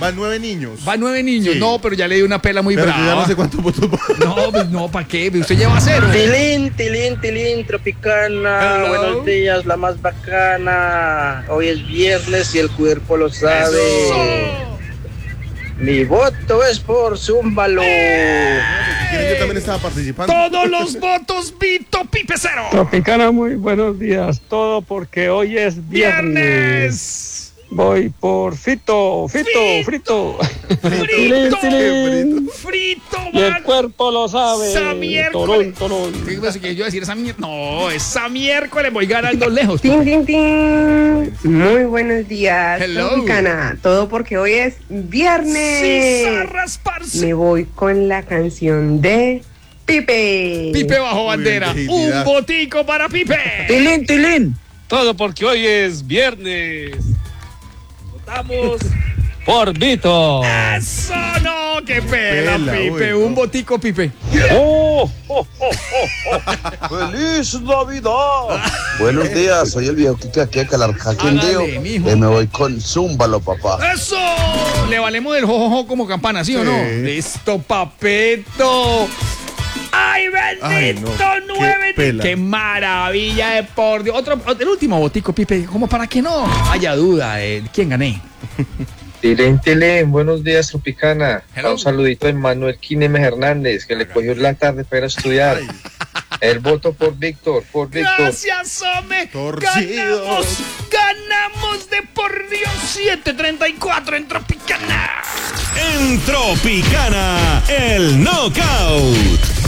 Van 9 niños. Van 9 niños. Sí. No, pero ya le di una pela muy Pero brava. yo ya no sé cuántos votos van. No, pues no, ¿para qué? Usted lleva 0. Tilín, Tropicana. Hello. Buenos días, la más bacana. Hoy es viernes y el cuerpo lo sabe. ¡Eso! Mi voto es por Zúmbalo. Yo también estaba participando. Todos los votos, Vito Pipe 0. Tropicana, muy buenos días. Todo porque hoy es viernes. Voy por Frito. Frito. Frito, Y el man. cuerpo lo sabe. Esa miércoles. ¿Qué iba a decir? Yo decir esa miércoles. No, esa miércoles voy ganando lejos. Tin. Muy buenos días, Hello. Tropicana. Todo porque hoy es viernes. Cizarras, parce. Me voy con la canción de Pipe. Pipe bajo bandera. Muy Un bien, botico para Pipe. Tilín. Todo porque hoy es viernes. Votamos por Vito. Eso no, qué pela, Pela, Pipe. uy, no. Un botico, Pipe. ¡Feliz Navidad! Buenos días, soy el viejo Kike aquí de Calarcaquindío. Hágale, mijo. Me voy con Zúmbalo, papá. ¡Eso! Le valemos del jojojo como campana, ¿sí o no? Sí. Listo, papeto. ¡Ay, Ay, bendito! no, 9. qué pela. ¡Qué maravilla de por Dios! El último botico, Pipe, como para que no haya duda de quién gané. Tilín, buenos días, Tropicana. Hello. Un saludito a Manuel Quíneme Hernández, que le cogió la tarde para ir a estudiar. El voto por Víctor, Gracias, hombre. Torcidos. Ganamos de por Dios 7:34 en Tropicana. En Tropicana, el knockout.